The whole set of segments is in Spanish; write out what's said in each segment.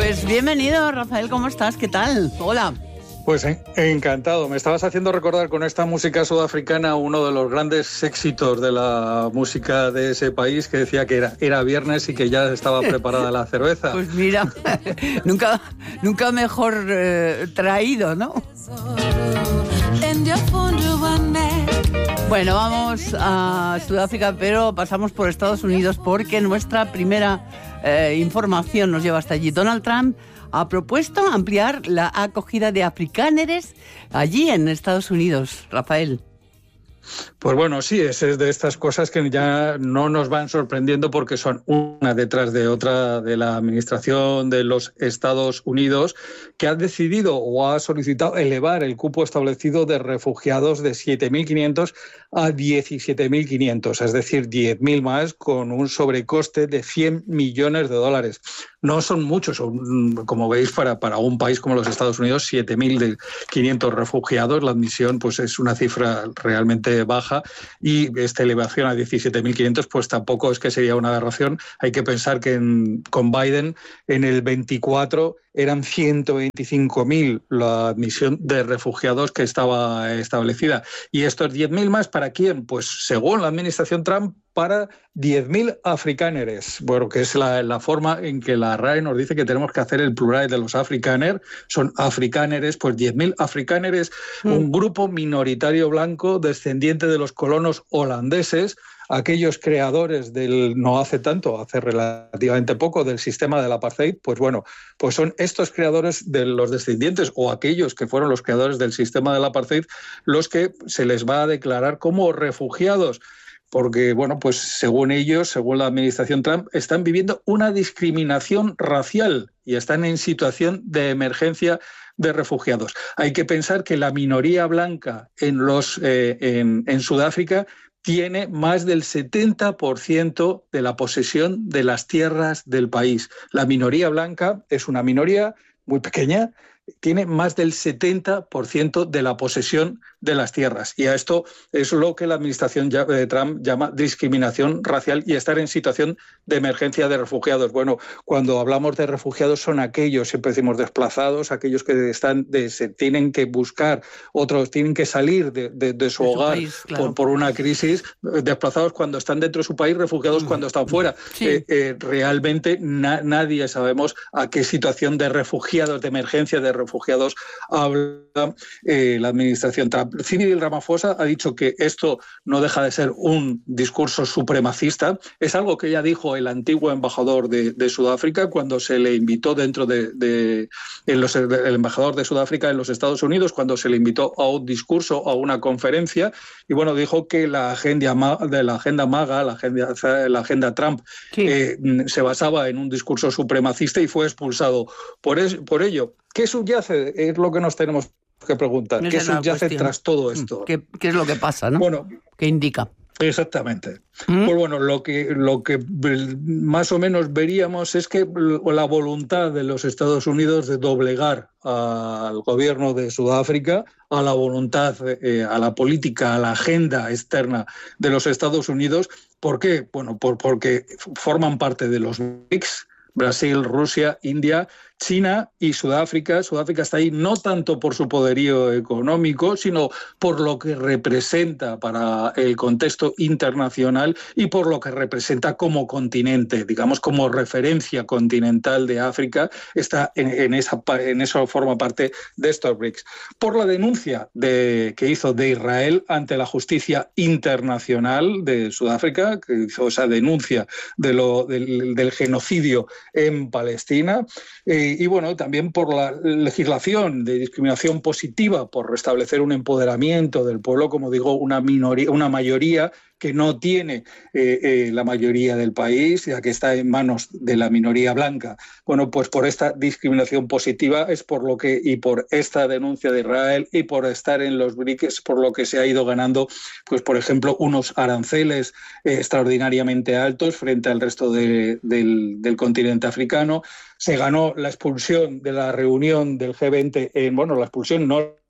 Pues bienvenido, Rafael, ¿cómo estás? ¿Qué tal? Hola. Pues encantado. Me estabas haciendo recordar con esta música sudafricana uno de los grandes éxitos de la música de ese país, que decía que era viernes y que ya estaba preparada la cerveza. Pues mira, nunca mejor traído, ¿no? Bueno, vamos a Sudáfrica, pero pasamos por Estados Unidos porque nuestra primera información nos lleva hasta allí. Donald Trump ha propuesto ampliar la acogida de afrikáneres allí en Estados Unidos. Rafael. Pues bueno, sí, es de estas cosas que ya no nos van sorprendiendo porque son una detrás de otra de la administración de los Estados Unidos, que ha decidido o ha solicitado elevar el cupo establecido de refugiados de 7.500 a 17.500, es decir, 10.000 más, con un sobrecoste de $100 millones. No son muchos, como veis, para un país como los Estados Unidos, 7.500 refugiados. La admisión pues es una cifra realmente baja, y esta elevación a 17.500 pues tampoco es que sería una aberración. Hay que pensar que con Biden en el 24 eran 125.000 la admisión de refugiados que estaba establecida. Y estos 10.000 más, ¿para quién? Pues según la administración Trump, para 10.000 afrikáneres. Bueno, que es la forma en que la RAE nos dice que tenemos que hacer el plural de los afrikáner. Son afrikáneres, pues 10.000 afrikáneres, un grupo minoritario blanco descendiente de los colonos holandeses, aquellos creadores no hace tanto, hace relativamente poco, del sistema del apartheid. Pues bueno, pues son estos creadores, de los descendientes o aquellos que fueron los creadores del sistema del apartheid, los que se les va a declarar como refugiados. Porque, bueno, pues según ellos, según la administración Trump, están viviendo una discriminación racial y están en situación de emergencia de refugiados. Hay que pensar que la minoría blanca en Sudáfrica tiene más del 70% de la posesión de las tierras del país. La minoría blanca es una minoría muy pequeña, tiene más del 70% de la posesión de las tierras. Y a esto es lo que la administración de Trump llama discriminación racial y estar en situación de emergencia de refugiados. Bueno, cuando hablamos de refugiados son aquellos, siempre decimos desplazados, aquellos que se tienen que buscar, otros tienen que salir de su hogar país, claro, por una crisis, desplazados cuando están dentro de su país, refugiados cuando están fuera. Sí. Realmente nadie sabemos a qué situación de refugiados, de emergencia de refugiados habla la administración Trump. Cyril Ramaphosa ha dicho que esto no deja de ser un discurso supremacista. Es algo que ya dijo el antiguo embajador de Sudáfrica cuando se le invitó el embajador de Sudáfrica en los Estados Unidos, cuando se le invitó a un discurso, a una conferencia, y bueno, dijo que la agenda MAGA, la agenda Trump, sí, se basaba en un discurso supremacista y fue expulsado por ello. ¿Qué subyace? Es lo que nos tenemos que preguntar. ¿Qué subyace tras todo esto? ¿Qué es lo que pasa, no? Bueno, ¿qué indica? Exactamente. Pues bueno, lo que más o menos veríamos es que la voluntad de los Estados Unidos de doblegar al gobierno de Sudáfrica, a la voluntad, a la política, a la agenda externa de los Estados Unidos. ¿Por qué? Bueno, porque forman parte de los BRICS, Brasil, Rusia, India, China y Sudáfrica. Sudáfrica está ahí no tanto por su poderío económico, sino por lo que representa para el contexto internacional y por lo que representa como continente, digamos como referencia continental de África. Está en eso forma parte de estos BRICS. Por la denuncia que hizo de Israel ante la justicia internacional de Sudáfrica, que hizo esa denuncia del genocidio en Palestina, y bueno, también por la legislación de discriminación positiva, por restablecer un empoderamiento del pueblo, como digo, una mayoría que no tiene la mayoría del país, ya que está en manos de la minoría blanca. Bueno, pues por esta discriminación positiva es por lo que, y por esta denuncia de Israel y por estar en los BRICS, por lo que se ha ido ganando, pues por ejemplo, unos aranceles extraordinariamente altos frente al resto del continente africano. Se ganó la expulsión de la reunión del G20, la expulsión no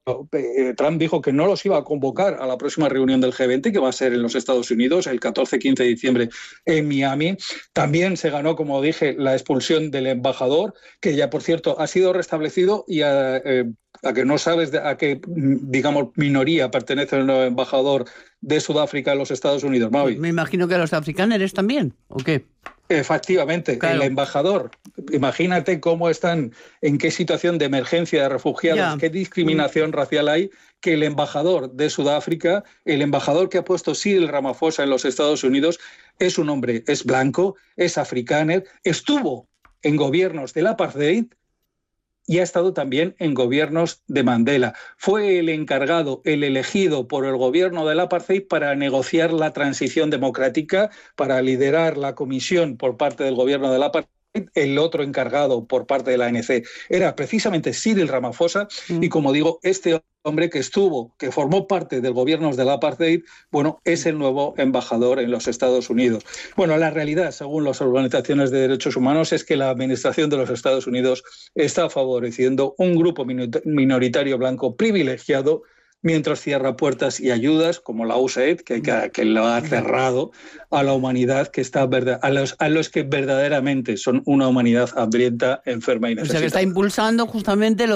Trump dijo que no los iba a convocar a la próxima reunión del G20, que va a ser en los Estados Unidos el 14-15 de diciembre en Miami. También se ganó, como dije, la expulsión del embajador, que ya, por cierto, ha sido restablecido, y a que no sabes a qué, digamos, minoría pertenece el nuevo embajador de Sudáfrica en los Estados Unidos, Mavi. Me imagino que a los africanos también, ¿o qué? Efectivamente, claro. El embajador, imagínate cómo están, en qué situación de emergencia de refugiados, qué discriminación racial hay, que el embajador de Sudáfrica, el embajador que ha puesto Cyril Ramaphosa en los Estados Unidos, es un hombre, es blanco, es africano, estuvo en gobiernos del apartheid y ha estado también en gobiernos de Mandela. Fue el encargado, el elegido por el gobierno del apartheid para negociar la transición democrática, para liderar la comisión por parte del gobierno del apartheid. El otro encargado por parte de la ANC era precisamente Cyril Ramaphosa, y como digo, este hombre que formó parte del gobierno del apartheid, bueno, es el nuevo embajador en los Estados Unidos. Bueno, la realidad, según las organizaciones de derechos humanos, es que la administración de los Estados Unidos está favoreciendo un grupo minoritario blanco privilegiado, mientras cierra puertas y ayudas, como la USAID, que lo ha cerrado a la humanidad, que está a los que verdaderamente son una humanidad hambrienta, enferma y necesitada. O sea, que está impulsando justamente lo